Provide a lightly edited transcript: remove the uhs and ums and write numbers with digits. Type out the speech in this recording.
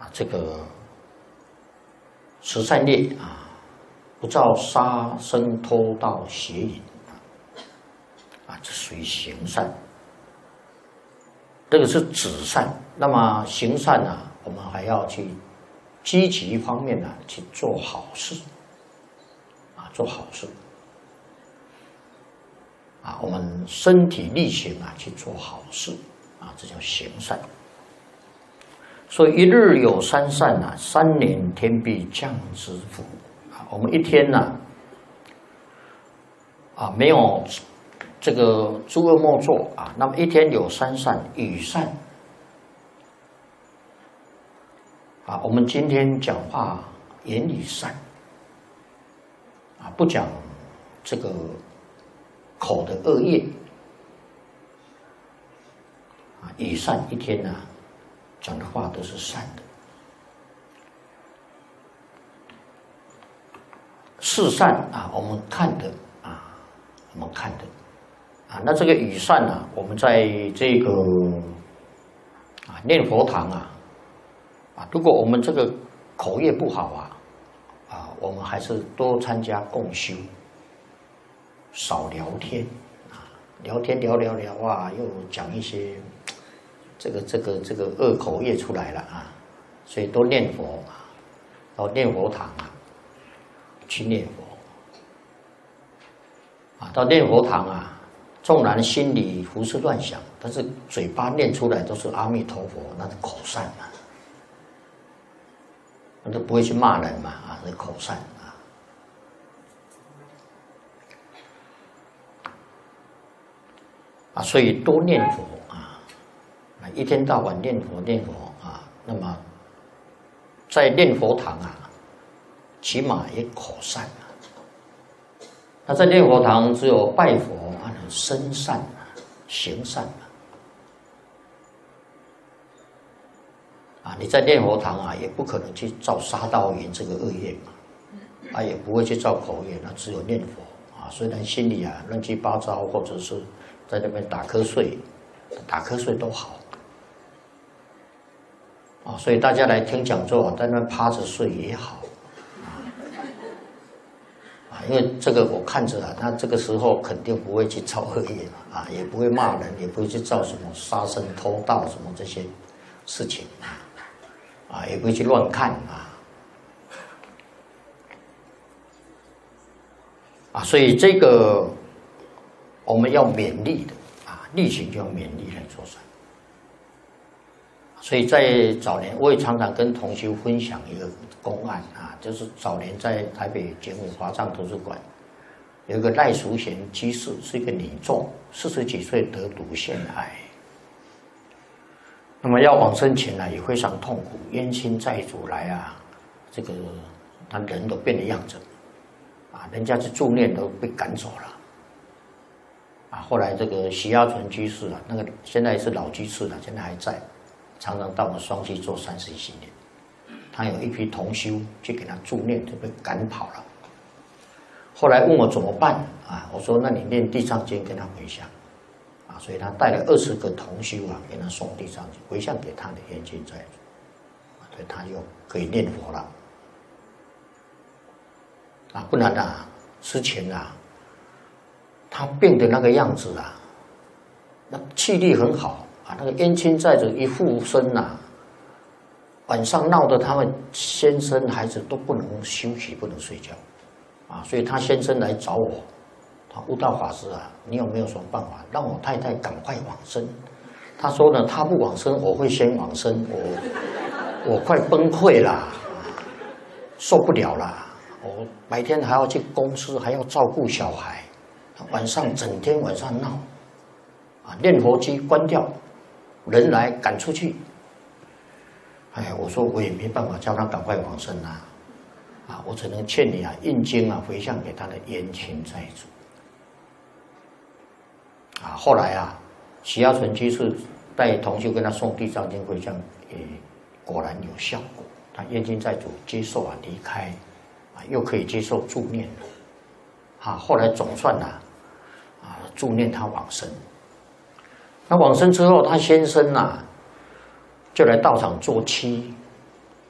这个十善业啊，不造杀生偷盗邪淫这属于行善。这个是止善。那么行善我们还要去积极方面去做好事做好事我们身体力行去做好事这叫行善。所以一日有三善3年天必降之福我们一天没有这个诸恶莫作那么一天有3善，语善我们今天讲话言语善不讲这个口的恶业语善，一天讲的话都是善的。视善我们看的那这个语善我们在这个念佛堂如果我们这个口业不好我们还是多参加共修，少聊天聊天聊又讲一些这个恶口业出来了所以多念佛到念佛堂去念佛到念佛堂纵然心里胡思乱想，但是嘴巴念出来都是阿弥陀佛，那是口善那都不会去骂人是口善所以多念佛一天到晚念佛那么在念佛堂起码也口善那在念佛堂只有拜佛身善行善你在念佛堂也不可能去造杀盗淫这个恶业也不会去造口业，那只有念佛虽然心里乱七八糟，或者是在那边打瞌睡都好所以大家来听讲座在那边趴着睡也好因为这个我看着他这个时候肯定不会去造恶业也不会骂人，也不会去造什么杀生偷盗什么这些事情也不会去乱看所以这个我们要勉励的力行就要勉励来做善。所以在早年我也常常跟同修分享一个公案就是早年在台北简武华藏图书馆有一个赖淑贤居士，是一个女众，40几岁得乳腺癌，那么要往生前也非常痛苦，冤亲债主来这个他人都变了样子人家去助念都被赶走了后来这个徐亚纯居士那个现在是老居士了，现在还在，常常到我们双溪做30几年。他有一批同修去给他助念，就被赶跑了。后来问我怎么办我说那你念地藏经跟他回向所以他带了20个同修给他送地藏经，回向给他的冤亲债主所以他又可以念佛了不然之前他病的那个样子那气力很好那个冤亲债主一附身晚上闹得他们先生孩子都不能休息，不能睡觉所以他先生来找我，他悟道法师你有没有什么办法让我太太赶快往生？他说呢，他不往生我会先往生，我快崩溃了受不了了，我白天还要去公司，还要照顾小孩，晚上整天晚上闹念佛机关掉，人来赶出去。我说我也没办法叫他赶快往生我只能劝你印经回向给他的冤亲债主后来徐亚纯居士带同修跟他送地藏经回向，果然有效果，他冤亲债主接受离开又可以接受助念后来总算助念他往生。那往生之后，他先生就来道场做七，